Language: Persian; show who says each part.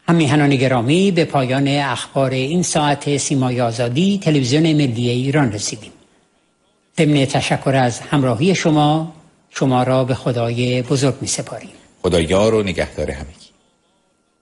Speaker 1: میهنان گرامی، به پایان اخبار این ساعت سیمای آزادی تلویزیون ملی ایران رسیدیم. ضمن تشکر از همراهی شما را به خدای بزرگ می سپاریم.
Speaker 2: خدا یار و نگهدار همگی.